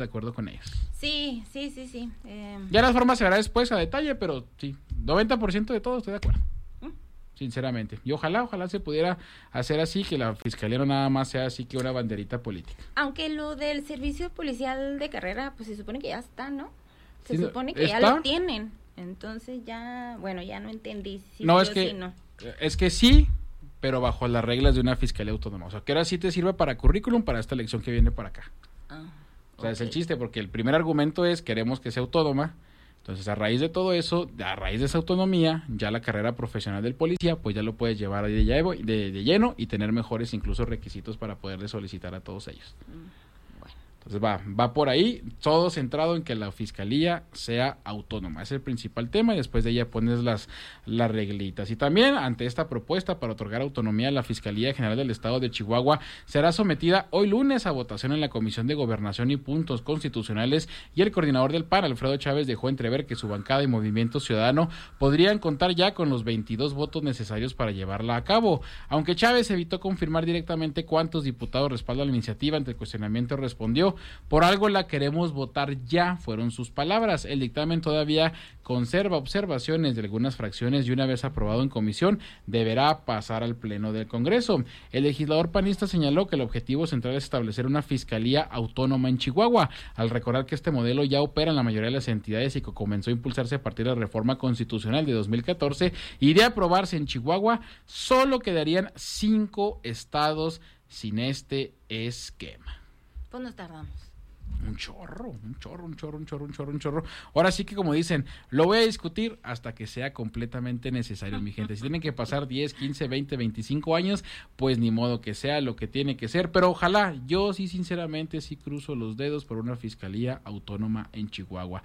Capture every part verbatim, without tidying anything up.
de acuerdo con ellos. Sí, sí, sí, sí. Eh... Ya las formas se verá después a detalle, pero sí, noventa por ciento de todo estoy de acuerdo. ¿Mm? Sinceramente. Y ojalá, ojalá se pudiera hacer así, que la fiscalía no nada más sea así que una banderita política. Aunque lo del servicio policial de carrera, pues se supone que ya está, ¿no? Se sí, supone que ¿está? ya lo tienen. Entonces ya, bueno, ya no entendí si no, sí es o que, si no. Es que sí, pero bajo las reglas de una fiscalía autónoma. O sea, que ahora sí te sirve para currículum para esta elección que viene para acá. Ah, o sea, okay. Es el chiste, porque el primer argumento es queremos que sea autónoma. Entonces, a raíz de todo eso, a raíz de esa autonomía, ya la carrera profesional del policía, pues ya lo puedes llevar de, de, de lleno y tener mejores incluso requisitos para poderle solicitar a todos ellos. Mm. Entonces va, va por ahí, todo centrado en que la fiscalía sea autónoma, es el principal tema, y después de ella pones las, las reglitas. Y también ante esta propuesta para otorgar autonomía a la Fiscalía General del Estado de Chihuahua, será sometida hoy lunes a votación en la Comisión de Gobernación y Puntos Constitucionales, y el coordinador del P A N, Alfredo Chávez, dejó entrever que su bancada y Movimiento Ciudadano podrían contar ya con los veintidós votos necesarios para llevarla a cabo. Aunque Chávez evitó confirmar directamente cuántos diputados respaldan la iniciativa, ante el cuestionamiento respondió: por algo la queremos votar ya, fueron sus palabras. El dictamen todavía conserva observaciones de algunas fracciones y una vez aprobado en comisión deberá pasar al pleno del Congreso. El legislador panista señaló que el objetivo central es establecer una fiscalía autónoma en Chihuahua, al recordar que este modelo ya opera en la mayoría de las entidades y que comenzó a impulsarse a partir de la reforma constitucional de dos mil catorce, y de aprobarse en Chihuahua solo quedarían cinco estados sin este esquema. Pues nos tardamos. Un chorro, un chorro, un chorro, un chorro, un chorro, un chorro. Ahora sí que, como dicen, lo voy a discutir hasta que sea completamente necesario, mi gente. Si tienen que pasar diez, quince, veinte, veinticinco años, pues ni modo, que sea lo que tiene que ser. Pero ojalá, yo sí sinceramente sí cruzo los dedos por una fiscalía autónoma en Chihuahua.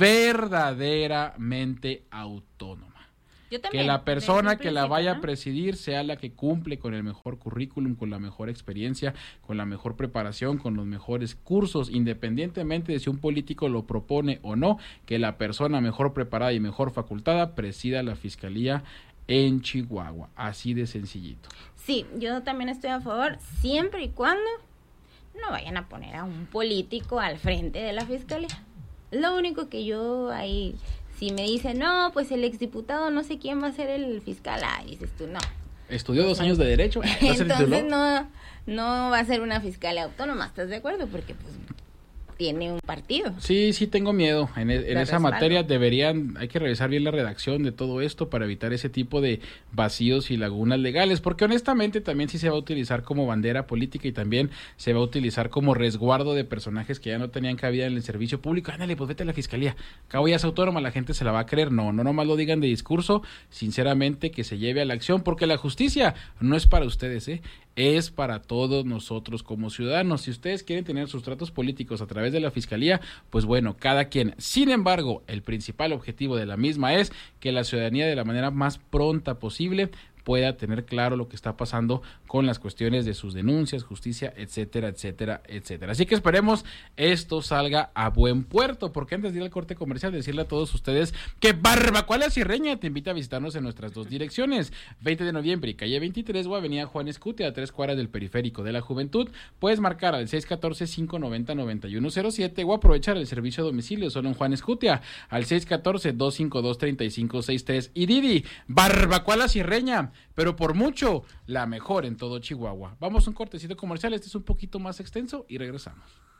Verdaderamente autónoma. También, que la persona que la vaya ¿no? a presidir sea la que cumple con el mejor currículum, con la mejor experiencia, con la mejor preparación, con los mejores cursos, independientemente de si un político lo propone o no, que la persona mejor preparada y mejor facultada presida la fiscalía en Chihuahua, así de sencillito. Sí, yo también estoy a favor, siempre y cuando no vayan a poner a un político al frente de la fiscalía. Lo único que yo ahí... Si me dicen, no, pues el exdiputado no sé quién va a ser el fiscal, ah, dices tú, no. ¿Estudió dos años de Derecho? Entonces no, no va a ser una fiscalía autónoma, ¿estás de acuerdo? Porque pues tiene un partido. Sí, sí tengo miedo. En, en esa respaldo. materia deberían, hay que revisar bien la redacción de todo esto para evitar ese tipo de vacíos y lagunas legales, porque honestamente también sí se va a utilizar como bandera política y también se va a utilizar como resguardo de personajes que ya no tenían cabida en el servicio público. Ándale, pues vete a la fiscalía. Cabo ya es autónoma, la gente se la va a creer. No, no nomás lo digan de discurso, sinceramente que se lleve a la acción, porque la justicia no es para ustedes, ¿eh? Es para todos nosotros como ciudadanos. Si ustedes quieren tener sus tratos políticos a través de la fiscalía, pues bueno, cada quien. Sin embargo, el principal objetivo de la misma es que la ciudadanía, de la manera más pronta posible, pueda tener claro lo que está pasando con las cuestiones de sus denuncias, justicia, etcétera, etcétera, etcétera. Así que esperemos esto salga a buen puerto, porque antes de ir al corte comercial, decirle a todos ustedes que Barbacoa La Sierreña te invita a visitarnos en nuestras dos direcciones, veinte de noviembre y calle veintitrés, o avenida Juan Escutia, a tres cuadras del Periférico de la Juventud. Puedes marcar al seis uno cuatro, cinco nueve cero, nueve uno cero siete o aprovechar el servicio a domicilio solo en Juan Escutia al seis uno cuatro, dos cinco dos, tres cinco seis tres. Y Didi, Barbacoa La Sierreña, pero por mucho la mejor en todo Chihuahua. Vamos a un cortecito comercial, este es un poquito más extenso y regresamos.